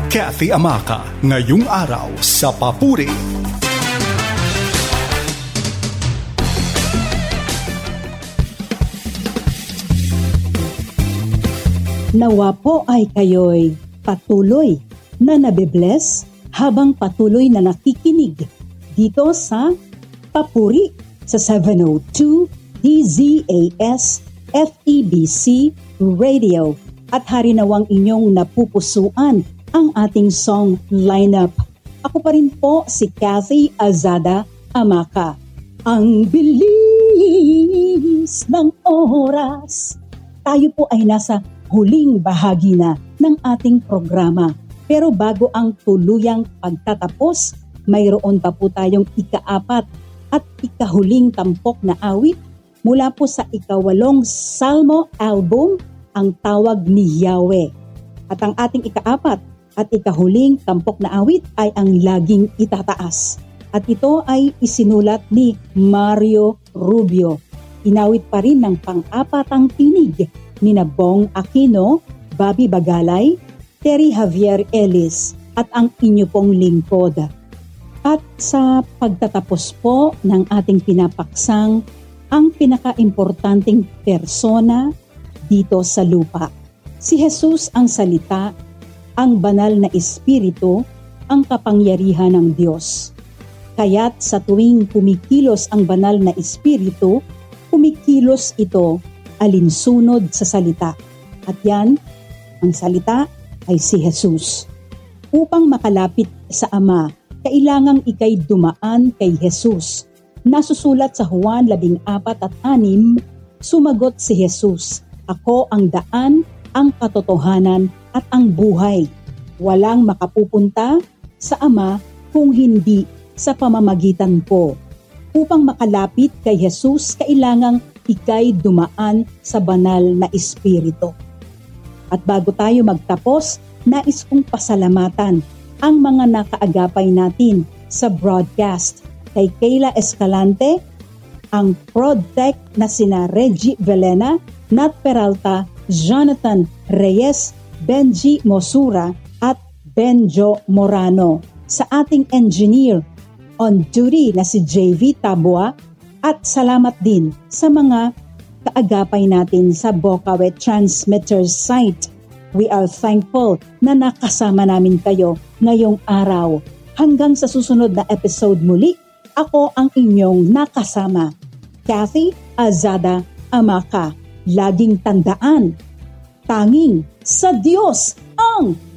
Kathy Amaka, ngayong araw sa Papuri. Nawa po ay kayo'y patuloy na nabibless habang patuloy na nakikinig dito sa Papuri sa 702 DZAS FEBC Radio. At harinawang inyong napupusuan ang ating song lineup. Ako pa rin po si Kathy Azada Amaka. Ang bilis ng oras. Tayo po ay nasa huling bahagi na ng ating programa. Pero bago ang tuluyang pagtatapos, mayroon pa po tayong ika-4 at ikahuling tampok na awit mula po sa ika-8 Salmo album, Ang Tawag ni Yahweh. At ang ating ika-4 at ikahuling tampok na awit ay ang Laging Itataas. At ito ay isinulat ni Mario Rubio. Inawit pa rin ng pang-apatang tinig ni Bong Aquino, Bobby Bagalay, Terry Javier Ellis at ang inyo pong lingkod. At sa pagtatapos po ng ating pinapaksang ang pinaka-importanting persona dito sa lupa. Si Jesus ang salita, ang banal na espiritu, ang kapangyarihan ng Diyos. Kaya't sa tuwing kumikilos ang banal na espiritu, kumikilos ito alinsunod sa salita. At yan, ang salita ay si Jesus. Upang makalapit sa Ama, kailangang ikay dumaan kay Jesus. Nasusulat sa Juan 14:6, sumagot si Jesus, "Ako ang daan, ang katotohanan at ang buhay. Walang makapupunta sa Ama kung hindi sa pamamagitan ko." Upang makalapit kay Jesus, kailangang ikay dumaan sa banal na espiritu. At bago tayo magtapos, nais kong pasalamatan ang mga nakaagapay natin sa broadcast. Kay Kayla Escalante, ang ProdTech na sina Reggie Velena, Nat Peralta, Jonathan Reyes, Benji Mosura at Benjo Morano. Sa ating engineer on duty na si JV Tabua, at salamat din sa mga kaagapay natin sa Bocawet Transmitters site. We are thankful na nakasama namin kayo ngayong araw. Hanggang sa susunod na episode muli, ako ang inyong nakasama, Kathy Azada Amaka. Laging tandaan, tanging sa Diyos ang